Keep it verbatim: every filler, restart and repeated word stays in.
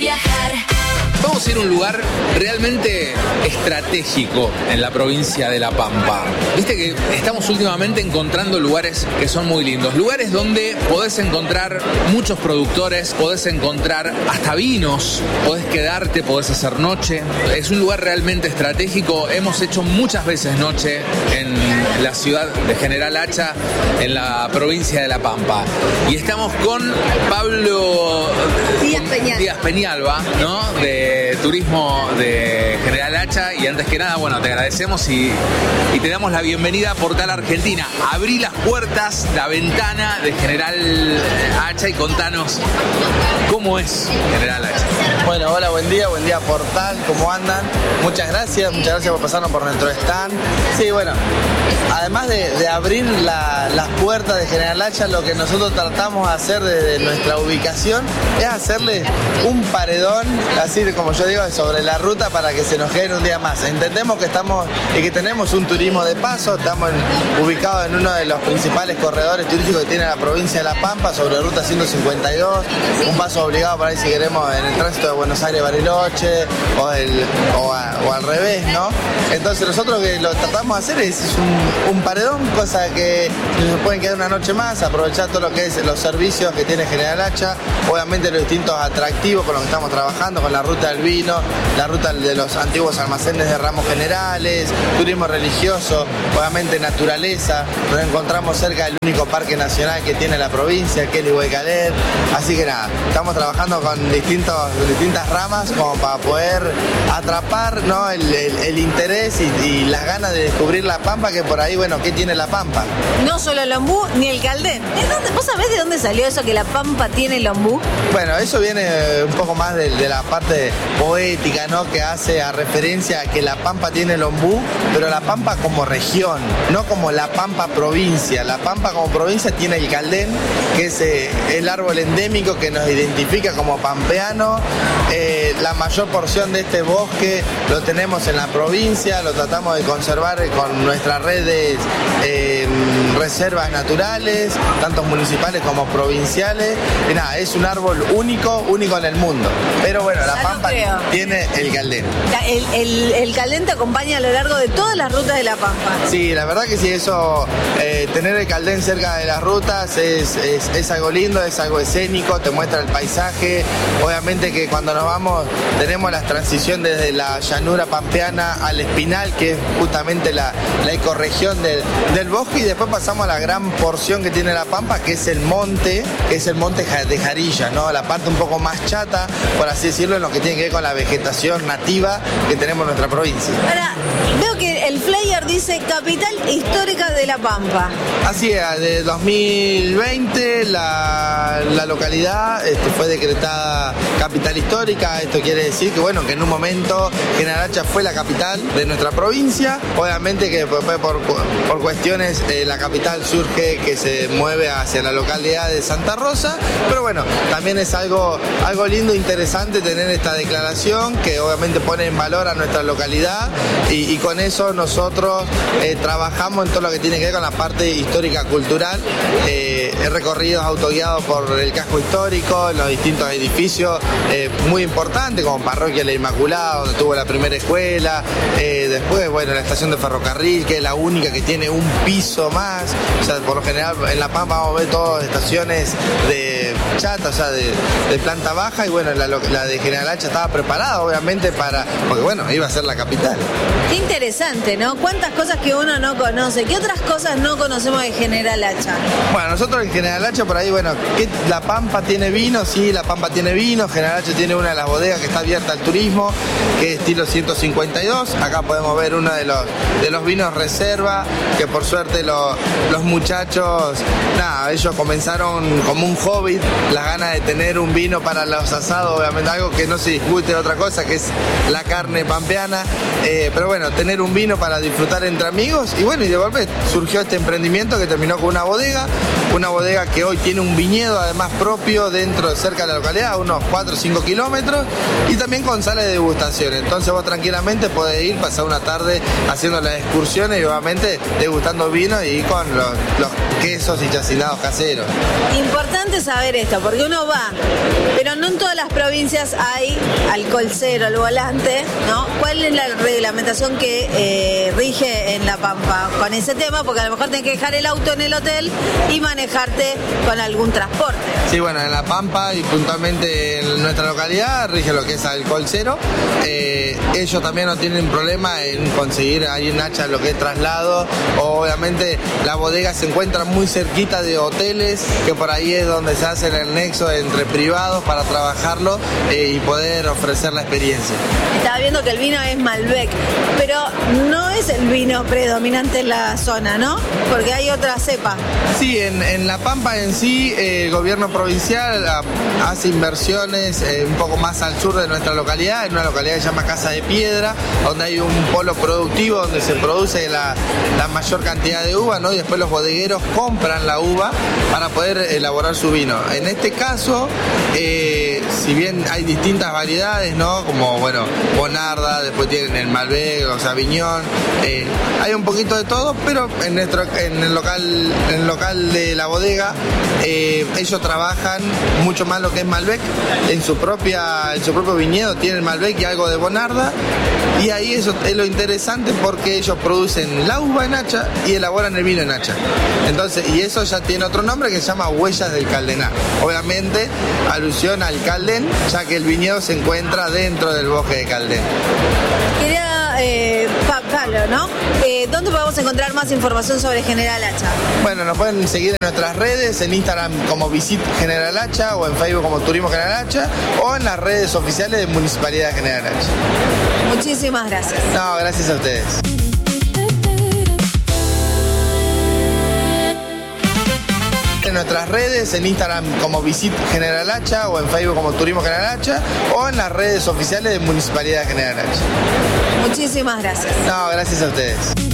viajar. Vamos a ir a un lugar realmente estratégico en la provincia de La Pampa. Viste que estamos últimamente encontrando lugares que son muy lindos. Lugares donde podés encontrar muchos productores, podés encontrar hasta vinos, podés quedarte, podés hacer noche. Es un lugar realmente estratégico. Hemos hecho muchas veces noche en la ciudad de General Hacha, en la provincia de La Pampa. Y estamos con Pablo Díaz Peñalba, Díaz Peñalba, ¿no? De Turismo de General Hacha. Y antes que nada, bueno, te agradecemos y, y te damos la bienvenida a Portal Argentina. Abrí las puertas, la ventana de General Hacha y contanos cómo es General Hacha. Bueno, hola, buen día, buen día Portal, ¿cómo andan? Muchas gracias, muchas gracias por pasarnos por nuestro stand. Sí, bueno, además de, de abrir la, las puertas de General Hacha, lo que nosotros tratamos de hacer desde nuestra ubicación es hacerle un paredón, así como yo digo, sobre la ruta para que se nos queden un día más. Entendemos que estamos y que tenemos un turismo de paso, estamos en, ubicados en uno de los principales corredores turísticos que tiene la provincia de La Pampa, sobre ruta ciento cincuenta y dos, un paso obligado por ahí si queremos en el tránsito de Buenos Aires-Bariloche o, el, o, a, o al revés, ¿no? Entonces nosotros que lo tratamos de hacer es un, un paredón, cosa que se pueden quedar una noche más, aprovechar todo lo que es los servicios que tiene General Hacha, obviamente los distintos atractivos con los que estamos trabajando, con la ruta del vino, la ruta de los antiguos almacenes de ramos generales, turismo religioso, obviamente naturaleza. Nos encontramos cerca del único parque nacional que tiene la provincia, que es el Iguaycaler. Así que nada, estamos trabajando con distintos, distintas ramas como para poder atrapar, ¿no? el, el, el interés y, y las ganas de descubrir La Pampa, que por ahí, bueno, ¿qué tiene La Pampa? No solo el ombú ni el caldén. ¿De dónde, ¿Vos sabés de dónde salió eso que La Pampa tiene el ombú? Bueno, eso viene un poco más de, de la parte poética, ¿no? Que hace a referencia a que La Pampa tiene el ombú, pero La Pampa como región, no como La Pampa provincia. La Pampa como provincia tiene el caldén, que es eh, el árbol endémico que nos identifica como pampeano. Eh, la mayor porción de este bosque lo tenemos en la provincia, lo tratamos de conservar con nuestras redes eh, reservas naturales, tanto municipales como provinciales. Y nada, es un árbol único, único en el mundo. Pero bueno, La Pampa tiene el caldén. El, el, el caldén te acompaña a lo largo de todas las rutas de La Pampa. Sí, la verdad que sí, eso, eh, tener el caldén cerca de las rutas es, es, es algo lindo, es algo escénico, te muestra el paisaje. Obviamente que cuando nos vamos tenemos la transición desde la llanura pampeana al Espinal, que es justamente la, la ecorregión del, del bosque, y después pasamos a la gran porción que tiene La Pampa, que es el monte, que es el monte de Jarilla, ¿no? La parte un poco más chata, por así decirlo, en lo que tiene que ver con la vegetación nativa que tenemos en nuestra provincia. Ahora, veo que el flyer dice Capital Histórica de La Pampa. Así es, de dos mil veinte la, la localidad este, fue decretada capital histórica. Esto quiere decir que, bueno, que en un momento General Hacha fue la capital de nuestra provincia. Obviamente que por, por, por cuestiones eh, la capital surge que se mueve hacia la localidad de Santa Rosa, pero bueno, también es algo, algo lindo, interesante tener esta declaración que obviamente pone en valor a nuestra localidad, y, y con eso nosotros eh, trabajamos en todo lo que tiene que ver con la parte histórica cultural. Eh, recorridos autoguiados por el casco histórico, en los distintos edificios eh, muy importantes como Parroquia La Inmaculada, donde tuvo la primera escuela, eh, después, bueno, la estación de ferrocarril, que es la única que tiene un piso más. O sea, por lo general en La Pampa vamos a ver todas estaciones de chata, o sea, de, de planta baja, y bueno, la, la de General Hacha estaba preparada obviamente para, porque bueno, iba a ser la capital. Qué interesante, ¿no? Cuántas cosas que uno no conoce. ¿Qué otras cosas no conocemos de General Hacha? Bueno, nosotros en General Hacha por ahí, bueno, ¿qué, La Pampa tiene vino? Sí, La Pampa tiene vino. General Hacha tiene una de las bodegas que está abierta al turismo, que es estilo ciento cincuenta y dos. Acá podemos ver uno de los, de los vinos reserva, que por suerte lo, los muchachos, nada, ellos comenzaron como un hobby, las ganas de tener un vino para los asados, obviamente algo que no se discute, otra cosa que es la carne pampeana, eh, pero bueno, tener un vino para disfrutar entre amigos. Y bueno, y de golpe surgió este emprendimiento que terminó con una bodega, una bodega que hoy tiene un viñedo además propio dentro, cerca de la localidad, a unos cuatro o cinco kilómetros, y también con sala de degustación. Entonces vos tranquilamente podés ir, pasar una tarde haciendo las excursiones y obviamente degustando vino y con los, los quesos y chacinados caseros. Importante saber saber esto, porque uno va, pero no en todas las provincias hay alcohol cero al volante, ¿no? ¿Cuál es la reglamentación que eh, rige en La Pampa con ese tema? Porque a lo mejor tenés que dejar el auto en el hotel y manejarte con algún transporte. Sí, bueno, en La Pampa y puntualmente en nuestra localidad rige lo que es alcohol cero. Eh, ellos también no tienen problema en conseguir ahí en Hacha lo que es traslado. Obviamente la bodega se encuentra muy cerquita de hoteles, que por ahí es donde se hace el nexo entre privados para trabajarlo eh, y poder ofrecer la experiencia. Estaba viendo que el vino es Malbec, pero no es el vino predominante en la zona, ¿no? Porque hay otra cepa. Sí, en, en La Pampa en sí, eh, el gobierno provincial a, hace inversiones eh, un poco más al sur de nuestra localidad, en una localidad que se llama Casa de Piedra, donde hay un polo productivo donde se produce la, la mayor cantidad de uva, ¿no? Y después los bodegueros compran la uva para poder elaborar su vino. En este caso, eh, si bien hay distintas variedades, ¿no? Como, bueno, Bonarda, después tienen el Malbec, o Sauvignon, eh, hay un poquito de todo, pero en nuestro en el local en el local de la bodega eh, ellos trabajan mucho más lo que es Malbec. En su propia en su propio viñedo tienen Malbec y algo de Bonarda, y ahí eso es lo interesante porque ellos producen la uva en Hacha y elaboran el vino en Hacha. Entonces, y eso ya tiene otro nombre que se llama Huellas del Caldená. Obviamente, alusión al Caldén, ya que el viñedo se encuentra dentro del bosque de Caldén. Quería, eh, Pablo, ¿no? Eh, ¿Dónde podemos encontrar más información sobre General Hacha? Bueno, nos pueden seguir en nuestras redes, en Instagram como Visit General Hacha o en Facebook como Turismo General Hacha o en las redes oficiales de Municipalidad General Hacha. Muchísimas gracias. No, gracias a ustedes. En nuestras redes, en Instagram como Visit General Hacha o en Facebook como Turismo General Hacha o en las redes oficiales de Municipalidad General Hacha. Muchísimas gracias. No, gracias a ustedes.